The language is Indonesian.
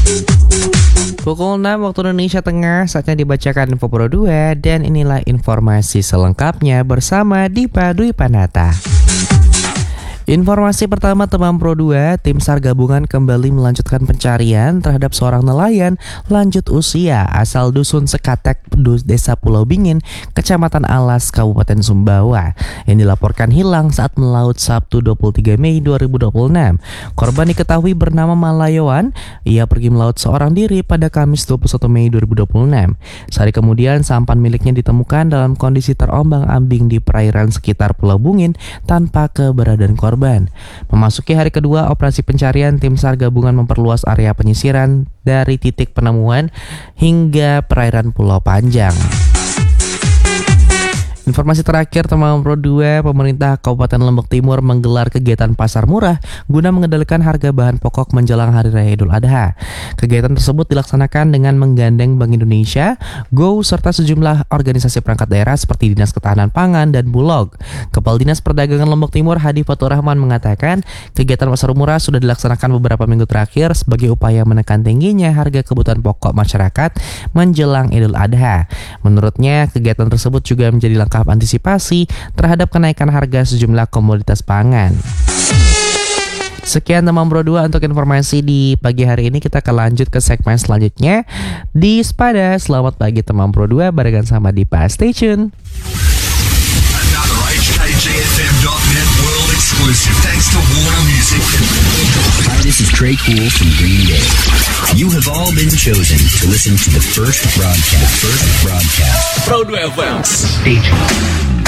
Pukul 6 waktu Indonesia Tengah, saatnya dibacakan Info Pro 2 dan inilah informasi selengkapnya bersama Dipa Dwi Panata. Informasi pertama teman Pro 2, tim SAR gabungan kembali melanjutkan pencarian terhadap seorang nelayan lanjut usia asal Dusun Sekatek, Desa Pulau Bingin, Kecamatan Alas, Kabupaten Sumbawa yang dilaporkan hilang saat melaut Sabtu 23 Mei 2026. Korban diketahui bernama Malayowan. Ia pergi melaut seorang diri pada Kamis 21 Mei 2026. Sehari kemudian sampan miliknya ditemukan dalam kondisi terombang-ambing di perairan sekitar Pulau Bingin tanpa keberadaan korban. Memasuki hari kedua operasi pencarian, tim SAR gabungan memperluas area penyisiran dari titik penemuan hingga perairan Pulau Panjang. Informasi terakhir teman Pro 2, pemerintah Kabupaten Lombok Timur menggelar kegiatan pasar murah guna mengendalikan harga bahan pokok menjelang Hari Raya Idul Adha. Kegiatan tersebut dilaksanakan dengan menggandeng Bank Indonesia, GO, serta sejumlah organisasi perangkat daerah seperti Dinas Ketahanan Pangan dan Bulog. Kepala Dinas Perdagangan Lombok Timur Hadi Fatur Rahman mengatakan kegiatan pasar murah sudah dilaksanakan beberapa minggu terakhir sebagai upaya menekan tingginya harga kebutuhan pokok masyarakat menjelang Idul Adha. Menurutnya, kegiatan tersebut juga menjadi langkah antisipasi terhadap kenaikan harga sejumlah komoditas pangan. Sekian teman Pro 2 untuk informasi di pagi hari ini. Kita akan lanjut ke segmen selanjutnya di Spada. Selamat pagi teman Pro 2 barengan sama Dipa. Stay tune. Another HKJFM.net world exclusive thanks to Warner Music. Hi, this is Trey Cool from Green Day. You have all been chosen to listen to the first broadcast. Pro 2 FM. Stay tuned.